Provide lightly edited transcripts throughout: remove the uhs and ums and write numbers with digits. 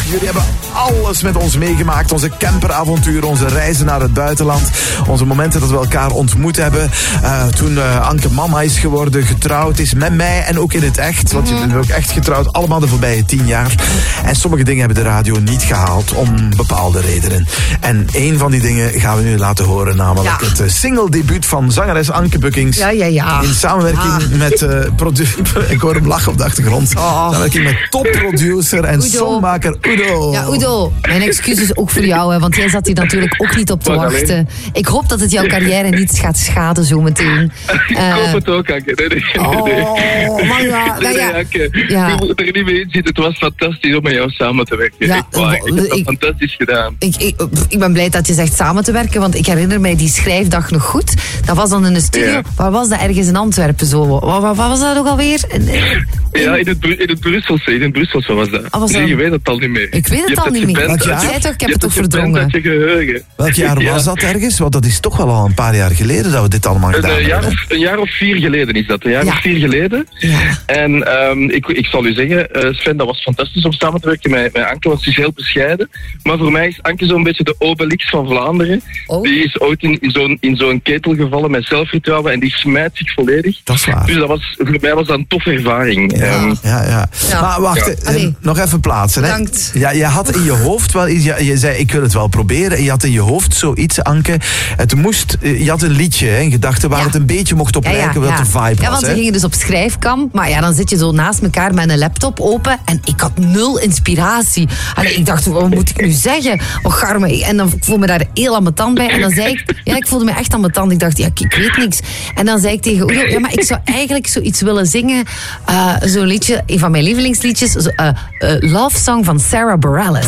Jullie hebben alles met ons meegemaakt. Onze camperavonturen, onze reizen naar het buitenland. Onze momenten dat we elkaar ontmoet hebben. Toen Anke mama is geworden, getrouwd is met mij en ook in het echt. Want je bent ook echt getrouwd. Allemaal de voorbije 10 jaar. En sommige dingen hebben de radio niet gehaald om bepaalde redenen. En een van die dingen gaan we nu laten horen. Namelijk het single-debuut van zangeres Anke Buckings. Ja. In samenwerking met ik hoor hem lachen op de achtergrond. Samenwerking met topproducer en songmaker Udo. Ja, Udo, mijn excuses ook voor jou, hè, want jij zat hier natuurlijk ook niet op te wachten. Ik hoop dat het jouw carrière niet gaat schaden zometeen. Ik hoop het ook, Anke. Nee. Maar ja. Anke, je moet er niet mee in zitten. Het was fantastisch om met jou samen te werken. Ja, ik heb dat fantastisch gedaan. Ik ben blij dat je zegt samen te werken, want ik herinner mij die schrijfdag nog goed. Dat was dan in een studio. Ja. Waar was dat? Ergens in Antwerpen zo. Wat was dat ook alweer? Ja, in het Brusselse was dat. Nee, je weet het al niet meer. Ik weet het al niet meer. Wat jaar? Jij toch, ik heb het toch verdrongen. Je geheugen. Welk jaar was dat ergens? Want dat is toch wel al een paar jaar geleden dat we dit allemaal gedaan hebben. Een jaar of 4 geleden is dat. Een jaar of 4 geleden. Ja. En ik zal u zeggen, Sven, dat was fantastisch om samen te werken met Anke, want ze is heel bescheiden. Maar voor mij is Anke zo'n beetje de Obelix van Vlaanderen. Oh. Die is ooit in zo'n ketel gevallen met zelfvertrouwen en die smijt zich volledig. Dat is waar. Dus voor mij was dat een toffe ervaring. Ja. Maar wacht, nog even plaatsen. Hè? Bedankt. Ja, je had in je hoofd wel iets, je zei ik wil het wel proberen. En je had in je hoofd zoiets, Anke. Je had een liedje in gedachten waar het een beetje mocht op lijken wat de vibe was. Ja, want we gingen dus op schrijfkamp. Maar ja, dan zit je zo naast elkaar met een laptop open. En ik had 0 inspiratie. Allee, ik dacht, wat moet ik nu zeggen? Och, garme. En dan voelde me daar heel ambetant bij. En dan zei ik, ik voelde me echt ambetant. Ik dacht, ik weet niks. En dan zei ik tegen Udo, maar ik zou eigenlijk zoiets willen zingen. Zo'n liedje, een van mijn lievelingsliedjes. Love Song van Sarah Bareilles.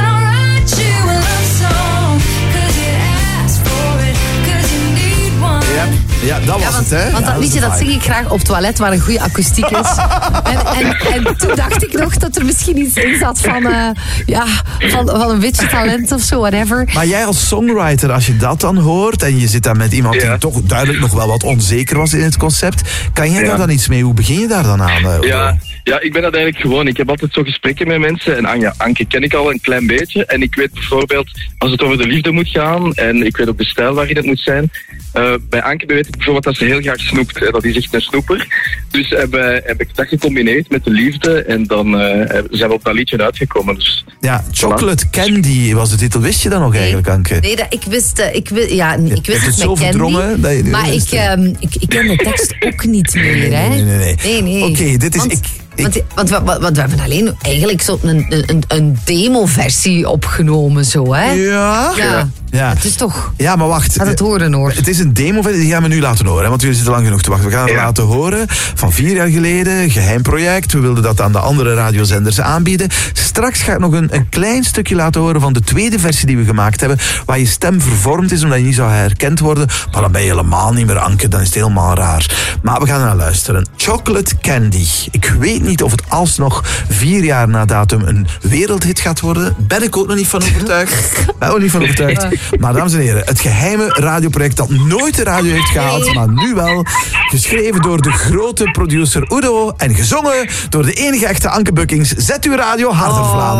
Ja, dat was het, hè? Want dat liedje dat zing ik graag op het toilet waar een goede akoestiek is. en toen dacht ik nog dat er misschien iets in zat van een beetje talent of zo, whatever. Maar jij als songwriter, als je dat dan hoort en je zit daar met iemand die toch duidelijk nog wel wat onzeker was in het concept, kan jij daar dan iets mee? Hoe begin je daar dan aan? Ja, ik ben dat eigenlijk gewoon. Ik heb altijd zo gesprekken met mensen. En Anke ken ik al een klein beetje. En ik weet bijvoorbeeld, als het over de liefde moet gaan, en ik weet ook de stijl waarin het moet zijn. Bij Anke weet ik bijvoorbeeld dat ze heel graag snoept. Dat is echt een snoeper. Dus heb ik dat gecombineerd met de liefde. En dan zijn we op dat liedje uitgekomen. Dus, ja, Chocolate Candy was de titel. Wist je dat nog eigenlijk, Anke? Nee, ik wist het het zo met verdrongen. Candy. Maar ik ken de tekst ook niet meer. Hè? Nee. Oké, dit is... Want we hebben alleen eigenlijk zo een demo-versie opgenomen, zo, hè? Ja. Het is toch... Ja, maar wacht. Laat het horen, hoor. Het is een demo-versie, die gaan we nu laten horen, hè, want jullie zitten lang genoeg te wachten. We gaan het laten horen van 4 jaar geleden, geheim project. We wilden dat aan de andere radiozenders aanbieden. Straks ga ik nog een klein stukje laten horen van de tweede versie die we gemaakt hebben, waar je stem vervormd is, omdat je niet zou herkend worden. Maar dan ben je helemaal niet meer Anke, dan is het helemaal raar. Maar we gaan er naar luisteren. Chocolate Candy. Ik weet niet of het alsnog 4 jaar na datum een wereldhit gaat worden. Ben ik ook nog niet van overtuigd. Maar dames en heren, het geheime radioproject dat nooit de radio heeft gehaald, maar nu wel. Geschreven door de grote producer Udo en gezongen door de enige echte Anke Buckings. Zet uw radio harder, Vlaanderen.